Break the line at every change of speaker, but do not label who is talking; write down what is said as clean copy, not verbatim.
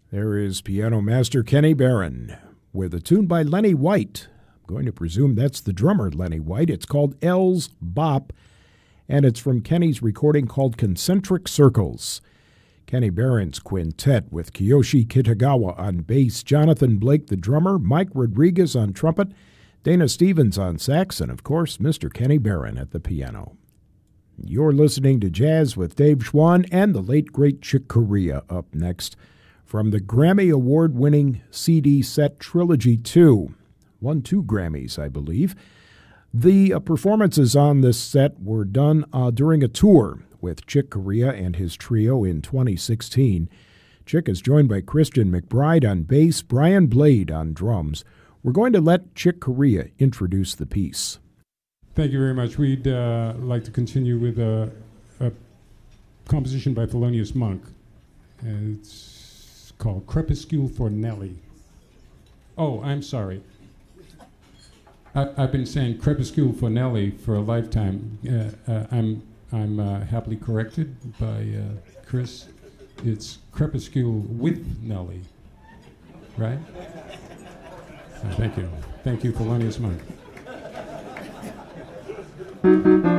There is piano master Kenny Barron with a tune by Lenny White. I'm going to presume that's the drummer, Lenny White. It's called L's Bop, and it's from Kenny's recording called Concentric Circles. Kenny Barron's quintet with Kiyoshi Kitagawa on bass, Jonathan Blake the drummer, Mike Rodriguez on trumpet, Dana Stevens on sax, and of course, Mr. Kenny Barron at the piano. You're listening to Jazz with Dave Schwann and the late, great Chick Corea up next from the Grammy Award-winning CD set Trilogy 2. Won 2 Grammys, I believe. The performances on this set were done during a tour with Chick Corea and his trio in 2016. Chick is joined by Christian McBride on bass, Brian Blade on drums. We're going to let Chick Corea introduce the piece.
Thank you very much. We'd like to continue with a composition by Thelonious Monk. It's called Crepuscule for Nellie. Oh, I'm sorry. I've been saying Crepuscule for Nellie for a lifetime. I'm happily corrected by Chris. It's Crepuscule with Nellie, right? Thank you. Thank you, Thelonious Monk.